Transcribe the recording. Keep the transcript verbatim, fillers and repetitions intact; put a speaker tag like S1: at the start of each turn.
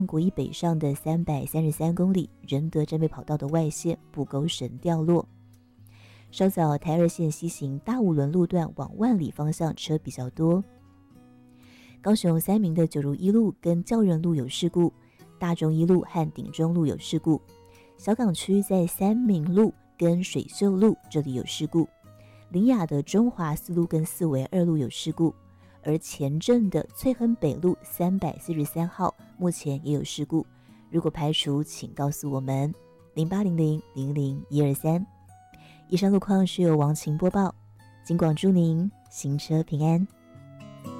S1: 国一北上的三百三十三公里，仁德战备跑道的外线不勾绳掉落。稍早台二线西行大五轮路段往万里方向车比较多。高雄三民的九如一路跟教仁路有事故，大中一路和顶中路有事故，小港区在三民路跟水秀路这里有事故，林雅的中华四路跟四维二路有事故，而前镇的翠亨北路三百四十三号目前也有事故，如果排除请告诉我们零八零零零零一二三。以上路况是由王晴播报，金广祝您行车平安。